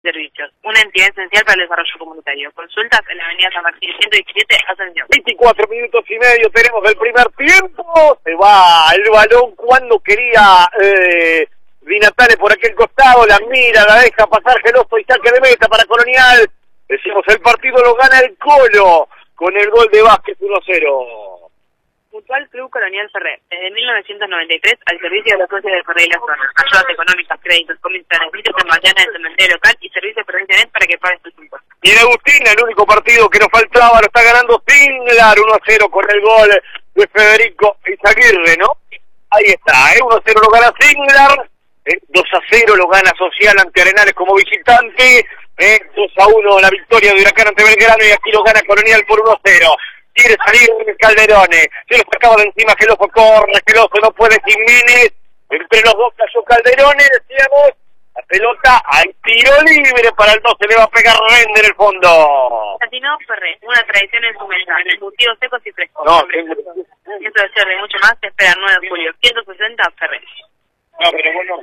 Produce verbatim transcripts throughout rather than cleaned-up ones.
Servicios, una entidad esencial para el desarrollo comunitario. Consultas en la avenida San Martín ciento diecisiete, Ascensión. veinticuatro minutos y medio tenemos del primer tiempo. Se va el balón cuando quería eh, Di Natale por aquel costado. La mira, la deja pasar Geloso y saque de meta para Colonial. Decimos, el partido lo gana el Colo con el gol de Vázquez uno cero. Mutual Club Colonial Ferrer, desde mil novecientos noventa y tres al servicio de los socios de Ferrer y la zona. Ayudas económicas, créditos, comisiones, servicios en mañana del cementerio local y servicios por internet para que pagues tus impuestos. Y en Agustina, el único partido que nos faltaba, lo está ganando Singlar uno a cero con el gol de Federico Izaguirre, ¿no? Ahí está, ¿eh? uno a cero lo gana Singlar, ¿eh? dos a cero lo gana Social ante Arenales como visitante, ¿eh? dos a uno la victoria de Huracán ante Belgrano y aquí lo gana Colonial por uno a cero. Quiere salir Calderone, se lo sacaba de encima, Geloso corre, Geloso no puede, Jiménez, entre los dos cayó Calderone, decíamos, la pelota hay tiro libre para el dos, se le va a pegar Rende en el fondo. Latino Ferrer, una tradición en su mesa, embutidos secos y frescos. No, Esto de cierre y mucho más se espera el nueve de julio, ciento sesenta Ferrer. No, pero bueno,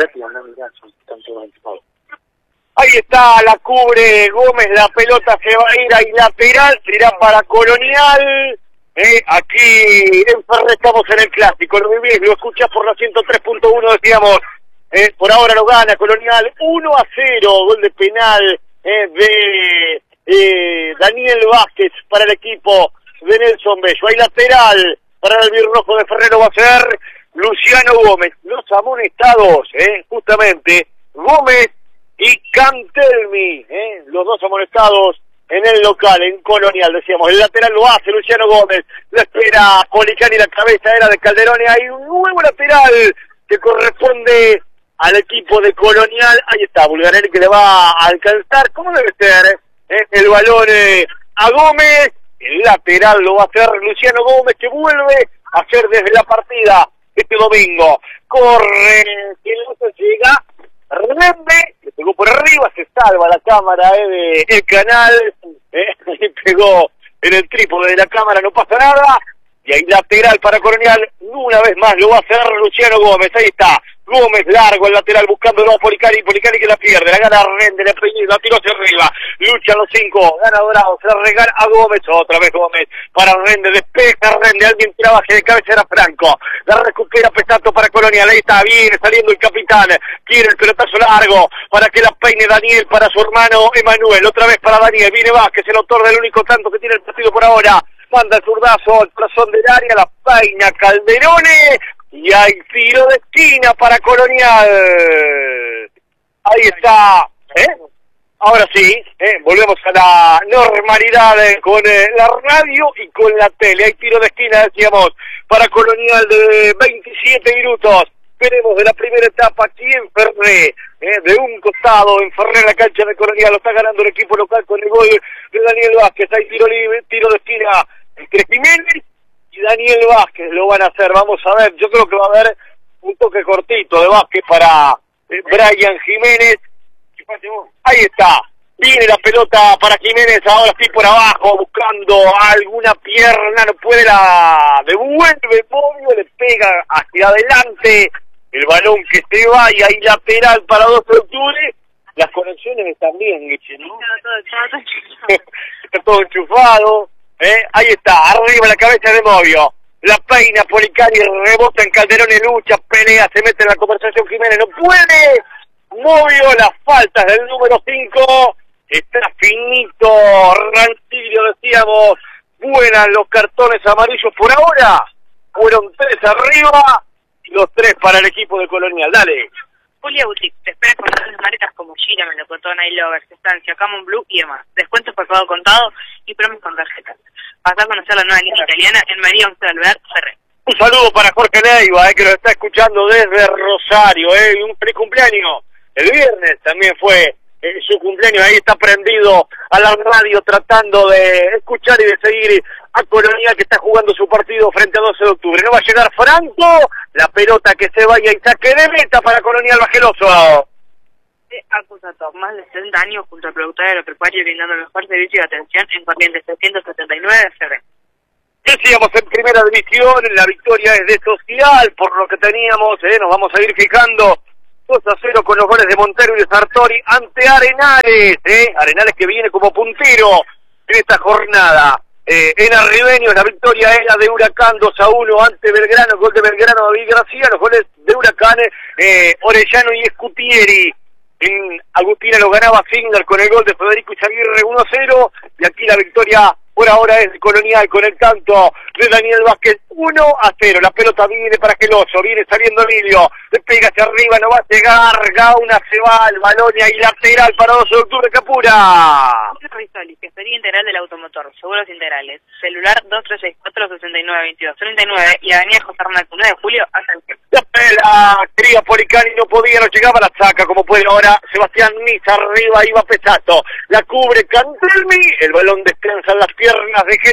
que... Ahí está, la cubre Gómez, la pelota se va a ir ahí lateral, será para Colonial. Eh, aquí en Ferrer estamos en el clásico, lo vivís, lo escuchás por la ciento tres punto uno, decíamos, eh, por ahora lo gana Colonial, uno a cero, gol de penal eh, de eh, Daniel Vázquez para el equipo de Nelson Bello. Ahí lateral para el albirrojo de Ferrer, lo va a hacer Luciano Gómez. Los amonestados, eh, justamente, Gómez y Cantelmi, ¿eh? los dos amonestados en el local, en Colonial, decíamos, el lateral lo hace Luciano Gómez, lo espera Policani, la cabeza era de Calderone, hay un nuevo lateral que corresponde al equipo de Colonial, ahí está, Bulgarelli que le va a alcanzar, ¿cómo debe ser? ¿Eh? El balón eh, a Gómez, el lateral lo va a hacer Luciano Gómez, que vuelve a hacer desde la partida este domingo, corre, quien no se llega, Rende, le pegó por arriba, se salva la cámara eh, de el canal, eh, le pegó en el trípode de la cámara, no pasa nada, y ahí lateral para Colonial, una vez más lo va a hacer Luciano Gómez, ahí está, Gómez largo, el lateral buscando a Policani, Policani que la pierde, la gana Rende, la, la tiró hacia arriba, luchan los cinco, gana Dorado, se la regala a Gómez, otra vez Gómez, para Rende, despeja Rende, alguien trabaja de cabeza, era Franco, la recupera Pesato para Colonial, ahí está, viene saliendo el capitán, quiere el pelotazo largo, para que la peine Daniel, para su hermano Emanuel, otra vez para Daniel, viene Vázquez, el autor del único tanto que tiene el partido por ahora, manda el zurdazo al corazón del área, la peina Calderone, y hay tiro de esquina para Colonial. Ahí está, ¿eh? Ahora sí, ¿eh? volvemos a la normalidad eh, con eh, la radio y con la tele. Hay tiro de esquina, decíamos, para Colonial de veintisiete minutos. Veremos de la primera etapa aquí en Ferrer, eh, de un costado en Ferrer, la cancha de Colonial, lo está ganando el equipo local con el gol de Daniel Vázquez. Hay tiro libre, tiro de esquina entre Jiménez y Daniel Vázquez, lo van a hacer, vamos a ver, yo creo que va a haber un toque cortito de Vázquez para eh, Brian Jiménez. Ahí está, viene la pelota para Jiménez, ahora sí por abajo, buscando alguna pierna, no puede, la devuelve, Bobbio, le pega hacia adelante, el balón que se va y ahí lateral para dos de octubre, las conexiones están bien, Guiche, ¿no? Está todo enchufado, ¿eh? Ahí está, arriba la cabeza de Bobbio, la peina Policani, rebota en Calderone, lucha, pelea, se mete en la conversación Jiménez, no puede, Bobbio, las faltas del número cinco, está finito, Rancilio, decíamos, buenas los cartones amarillos por ahora, fueron tres arriba, y los tres para el equipo de Colonial, dale. Julia Boutique, te espera con grandes marcas como Gira, Melocotón, iLovers, Estancia, Camon Blue y demás. Descuentos por pago contado y promos con tarjetas. Pasá a conocer la nueva línea italiana en María once de Alvear, Ferrer. Un saludo para Jorge Leiva, eh, que nos está escuchando desde Rosario, eh, y un feliz cumpleaños. El viernes también fue eh, su cumpleaños, ahí está prendido a la radio tratando de escuchar y de seguir a Colonial que está jugando su partido frente a doce de octubre. No va a llegar Franco, la pelota que se vaya y saque de meta para Colonial Bajeloso. Acusato, más de setenta años junto al productor agropecuario brindando el mejor servicio de atención en Corrientes trescientos setenta y nueve de Ferrer. Decíamos en primera división, la victoria es de Social, por lo que teníamos, eh, nos vamos a ir fijando dos a cero con los goles de Montero y de Sartori ante Arenales, ¿eh? Arenales que viene como puntero en esta jornada. Eh, en Arribeños la victoria era de Huracán dos a uno ante Belgrano, gol de Belgrano David García, los goles de Huracán, eh, Orellano y Escutieri. En Agustina lo ganaba Singer con el gol de Federico Izaguirre uno a cero, y aquí la victoria por ahora es Colonial con el tanto de Daniel Vázquez uno a cero. La pelota viene para Geloso, viene saliendo Emilio, le pega hacia arriba, no va a llegar, Gauna se va al balón y ahí lateral para doce de octubre, Capura. Risoli, Gestoría Integral del Automotor, Seguros Integrales, celular dos tres seis cuatro, seis nueve dos dos, treinta y nueve y avenida José Arnaldo, nueve de julio, hasta el tiempo. La pela, quería Policani, no podía, no llegaba, la saca como puede ahora Sebastián Niza, arriba iba Pesato, la cubre Cantelmi, el balón descansa en las piernas de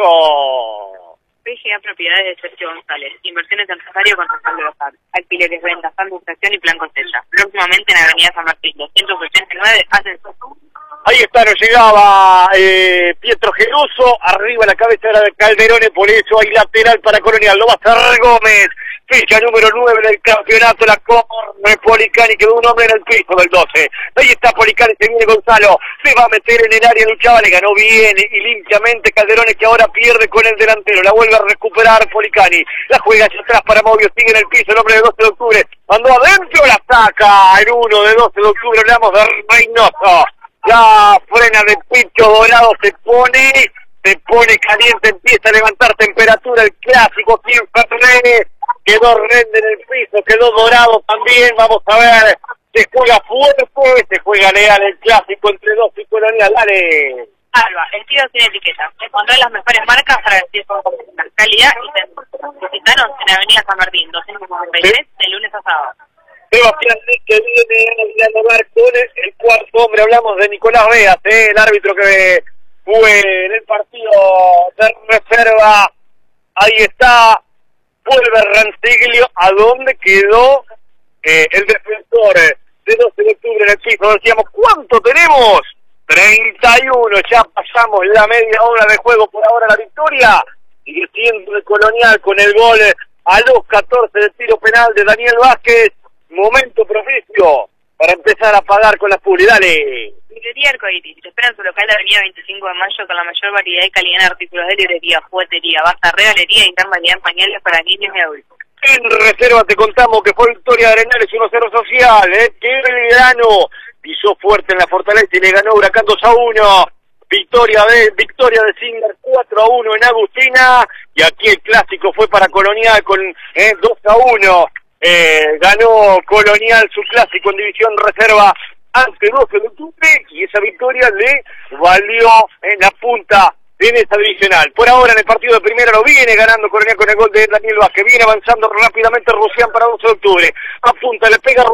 Geloso. P G A Propiedades de Sergio González, inversiones en Rosario con respaldo local, alquileres, ventas, administración y plan Costella, próximamente en Avenida San Martín, doscientos ochenta y nueve, ascensor. Ahí está, nos llegaba eh, Pietro Geloso, arriba la cabeza era de Calderone, por eso hay lateral para Colonial, lo va a hacer Gómez, fecha número nueve del campeonato, la corre Policani, quedó un hombre en el piso del doce, ahí está Policani, se viene Gonzalo, se va a meter en el área, luchaba, le ganó bien y limpiamente Calderone, que ahora pierde con el delantero, la vuelve a recuperar Policani, la juega hacia atrás para Movio, sigue en el piso el hombre de doce de octubre, mandó adentro, la saca en uno de doce de octubre, hablamos de Reynoso. La frena de Picho Dorado se pone, se pone caliente, empieza a levantar temperatura el clásico, quien Fernández quedó rende en el piso, quedó Dorado también, vamos a ver, se juega fuerte, se juega leal el clásico entre dos y Colonial, dale. Alba, estilos sin etiqueta, encontrar las mejores marcas para vestir con calidad y tendencia. Visitanos en Avenida San Martín, doscientos noventa y tres, de lunes a sábado. Sebastián que viene a dialogar con el cuarto hombre, hablamos de Nicolás Beas, ¿eh? El árbitro que fue en el partido de reserva, ahí está, vuelve Ranciglio, ¿a dónde quedó eh, el defensor de doce de octubre en el piso? Decíamos, ¿cuánto tenemos? treinta y uno, ya pasamos la media hora de juego, por ahora la victoria, sigue siendo el Colonial con el gol a los catorce del tiro penal de Daniel Vázquez. Momento propicio para empezar a pagar con la publi, dale. Librería Arcoiris, te espera en su local de Avenida veinticinco de mayo con la mayor variedad y calidad en artículos de librería, juguetería, basta, regalería y gran variedad en pañales para niños y adultos. En reserva te contamos que fue victoria de Arenales uno cero social, ¿eh? Que Belgrano pisó fuerte en la Fortaleza y le ganó Huracán dos a uno. Victoria de victoria de Singer cuatro a uno en Agustina, y aquí el clásico fue para Colonial con eh, dos a uno. Eh, ganó Colonial su clásico en división reserva ante doce de octubre, y esa victoria le valió en la punta en esta divisional. Por ahora en el partido de primera lo viene ganando Colonial con el gol de Daniel Vázquez, viene avanzando rápidamente Rusián para doce de octubre, apunta, le pega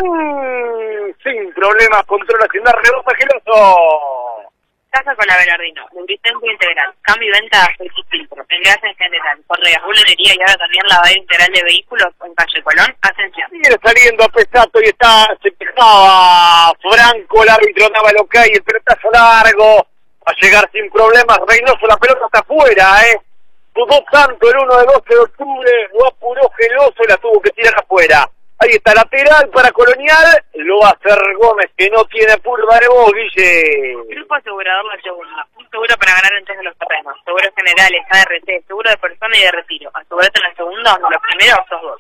Rusián, sin problemas, controla sin dar rebota Geloso. Casa con la Belardino, lubricante integral, cambio y venta de aceite y filtro, engrase en general, correas, bulería y ahora también lavado integral de vehículos en calle Colón, Ascensión. Viene saliendo a Pesato y está, se quejaba Franco, el árbitro daba el ok, el pelotazo largo, va a llegar sin problemas, Reynoso, la pelota está afuera, eh. Dudó tanto el uno de doce de octubre, lo apuró Geloso y la tuvo que tirar afuera. Ahí está, lateral para Colonial, lo va a hacer Gómez, que no tiene pulva de voz, Guille. Grupo asegurador La Segunda, un seguro para ganar en todos los terrenos, seguros generales, A R T, seguro de persona y de retiro. Asegurate en la segunda, donde los primeros sos vos.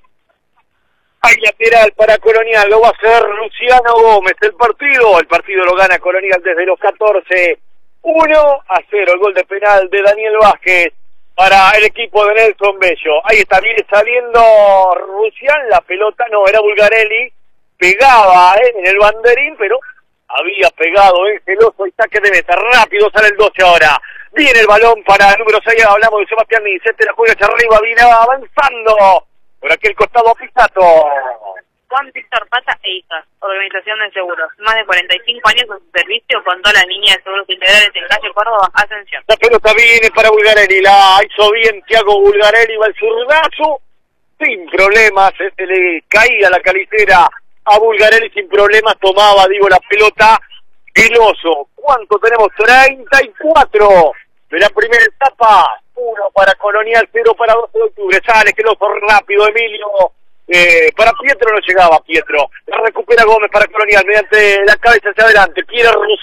Hay lateral para Colonial, lo va a hacer Luciano Gómez. El partido, el partido lo gana Colonial desde los catorce, uno a cero, el gol de penal de Daniel Vázquez para el equipo de Nelson Bello. Ahí está, viene saliendo Rusián, la pelota no, era Bulgarelli, pegaba eh, en el banderín, pero había pegado en Geloso y saque de meta, rápido sale el doce ahora. Viene el balón para el número seis, hablamos de Sebastián Nicete, la juega hacia arriba, viene avanzando por aquel costado a Pisato. Juan Víctor Pata e Hijas, Organización de Seguros, más de cuarenta y cinco años en su servicio con toda la línea de seguros integrales en calle Córdoba, Ascensión. La pelota viene para Bulgarelli, la hizo bien Thiago Bulgarelli, va el zurdazo, sin problemas, se le caía la calicera a Bulgarelli, sin problemas, tomaba, digo, la pelota Geloso. ¿Cuánto tenemos? treinta y cuatro de la primera etapa, uno para Colonial, cero para doce de octubre, sale Geloso rápido, Emilio, Eh, para Pietro no llegaba Pietro. La recupera Gómez para Colonial mediante la cabeza hacia adelante. Quiere